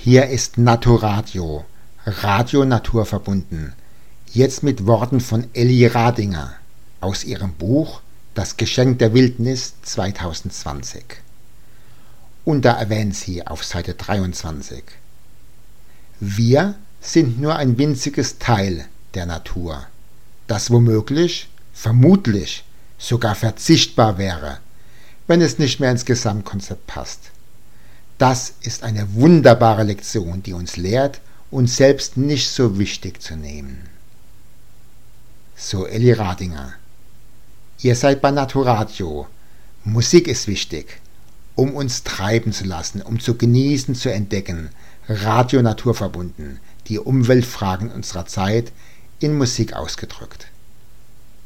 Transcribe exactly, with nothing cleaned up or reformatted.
Hier ist Naturadio, Radio naturverbunden, jetzt mit Worten von Elli Radinger aus ihrem Buch Das Geschenk der Wildnis zweitausendzwanzig. Und da erwähnt sie auf Seite dreiundzwanzig: Wir sind nur ein winziges Teil der Natur, das womöglich, vermutlich sogar verzichtbar wäre, wenn es nicht mehr ins Gesamtkonzept passt. Das ist eine wunderbare Lektion, die uns lehrt, uns selbst nicht so wichtig zu nehmen. So Elli Radinger. Ihr seid bei Naturadio. Musik ist wichtig, um uns treiben zu lassen, um zu genießen, zu entdecken. Radio naturverbunden, die Umweltfragen unserer Zeit in Musik ausgedrückt.